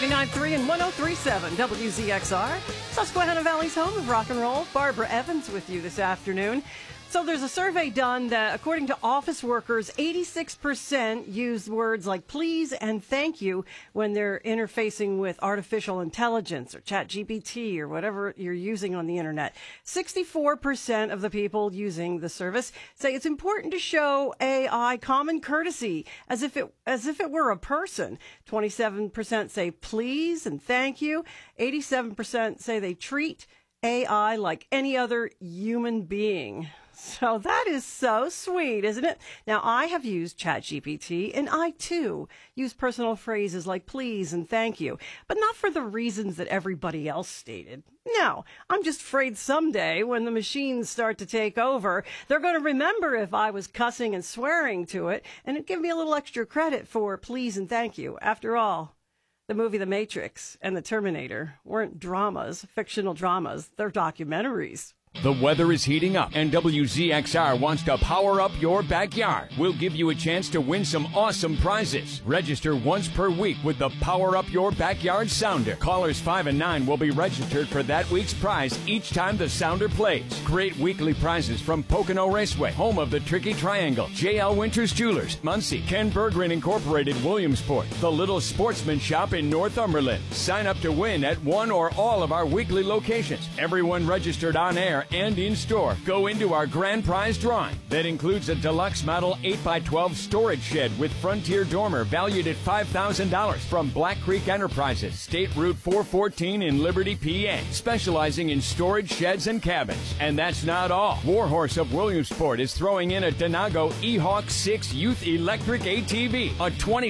99.3 and 103.7 WZXR, Susquehanna Valley's home of rock and roll. Barbara Evans with you this afternoon. So there's a survey done that, according to office workers, 86% use words like please and thank you when they're interfacing with artificial intelligence or ChatGPT or whatever you're using on the internet. 64% of the people using the service say it's important to show AI common courtesy as if it were a person. 27% say please and thank you. 87% say they treat AI like any other human being. So that is so sweet, isn't it? Now, I have used ChatGPT, and I, too, use personal phrases like please and thank you, but not for the reasons that everybody else stated. No, I'm just afraid someday when the machines start to take over, they're going to remember if I was cussing and swearing to it, and give me a little extra credit for please and thank you. After all, the movie The Matrix and The Terminator weren't dramas, fictional dramas. They're documentaries. The weather is heating up, and WZXR wants to power up your backyard. We'll give you a chance to win some awesome prizes. Register once per week with the Power Up Your Backyard Sounder. Callers 5 and 9 will be registered for that week's prize each time the sounder plays. Great weekly prizes from Pocono Raceway, home of the Tricky Triangle, J.L. Winters Jewelers, Muncie, Ken Berggren Incorporated Williamsport, the Little Sportsman Shop in Northumberland. Sign up to win at one or all of our weekly locations. Everyone registered on air and in-store go into our grand prize drawing. That includes a deluxe model 8x12 storage shed with Frontier dormer valued at $5,000 from Black Creek Enterprises, State Route 414 in Liberty, PA, specializing in storage sheds and cabins. And that's not all. Warhorse of Williamsport is throwing in a Denago E-Hawk 6 Youth Electric ATV, a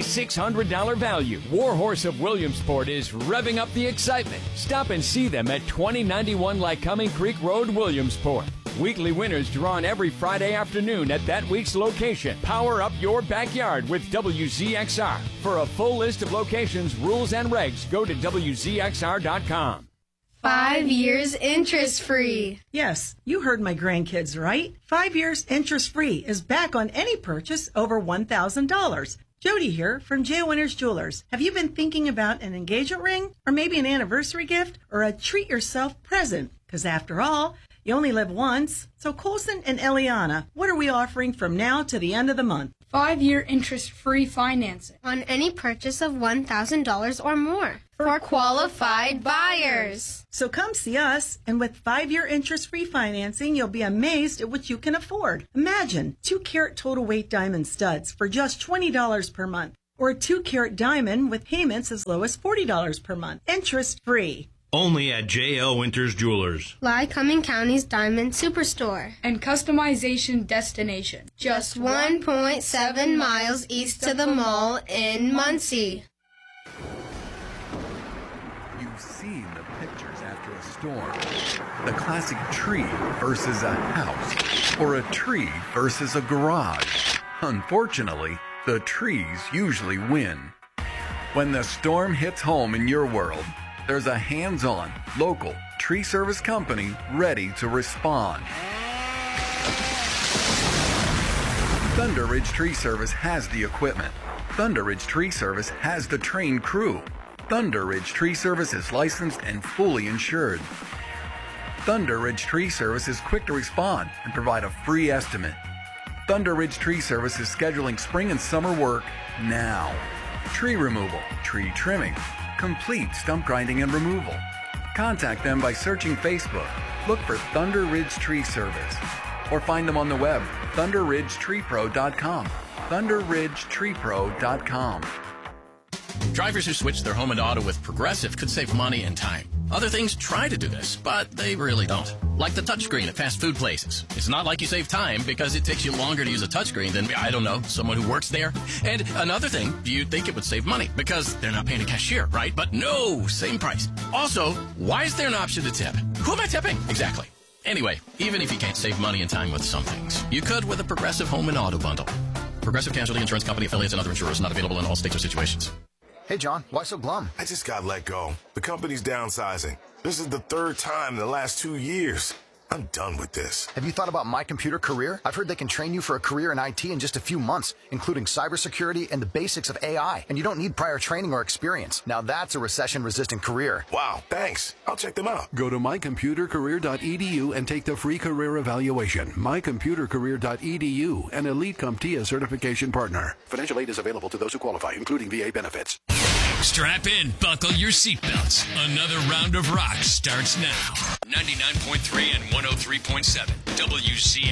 $2,600 value. Warhorse of Williamsport is revving up the excitement. Stop and see them at 2091 Lycoming Creek Road, Williamsport. Weekly winners drawn every Friday afternoon at that week's location. Power up your backyard with WZXR. For a full list of locations, rules, and regs, go to WZXR.com. 5 years interest-free. Yes, you heard my grandkids right. 5 years interest-free is back on any purchase over $1,000. Jody here from J. Winters Jewelers. Have you been thinking about an engagement ring or maybe an anniversary gift or a treat-yourself present? Because after all, you only live once. So Colson and Eliana, what are we offering from now to the end of the month? 5-year interest-free financing on any purchase of $1,000 or more for qualified buyers. So come see us, and with 5-year interest-free financing, you'll be amazed at what you can afford. Imagine 2-carat total weight diamond studs for just $20 per month, or a 2-carat diamond with payments as low as $40 per month, interest-free. Only at J.L. Winters Jewelers. Lycoming County's Diamond Superstore. And customization destination. Just 1.7 miles east to the mall in Muncie. You've seen the pictures after a storm. The classic tree versus a house. Or a tree versus a garage. Unfortunately, the trees usually win. When the storm hits home in your world, there's a hands-on, local tree service company ready to respond. Thunder Ridge Tree Service has the equipment. Thunder Ridge Tree Service has the trained crew. Thunder Ridge Tree Service is licensed and fully insured. Thunder Ridge Tree Service is quick to respond and provide a free estimate. Thunder Ridge Tree Service is scheduling spring and summer work now. Tree removal, tree trimming, complete stump grinding and removal. Contact them by searching Facebook. Look for Thunder Ridge Tree Service. Or find them on the web, thunderridgetreepro.com. thunderridgetreepro.com. Drivers who switch their home and auto with Progressive could save money and time. Other things try to do this, but they really don't. Like the touchscreen at fast food places. It's not like you save time because it takes you longer to use a touchscreen than, I don't know, someone who works there. And another thing, you'd think it would save money because they're not paying a cashier, right? But no, same price. Also, why is there an option to tip? Who am I tipping? Exactly. Anyway, even if you can't save money and time with some things, you could with a Progressive home and auto bundle. Progressive Casualty Insurance Company, affiliates, and other insurers not available in all states or situations. Hey, John, why so glum? I just got let go. The company's downsizing. This is the third time in the last 2 years. I'm done with this. Have you thought about My Computer Career? I've heard they can train you for a career in IT in just a few months, including cybersecurity and the basics of AI. And you don't need prior training or experience. Now that's a recession-resistant career. Wow, thanks. I'll check them out. Go to mycomputercareer.edu and take the free career evaluation. mycomputercareer.edu, an Elite CompTIA certification partner. Financial aid is available to those who qualify, including VA benefits. Strap in, buckle your seatbelts. Another round of rock starts now. 99.3 and 103.7 WZXR.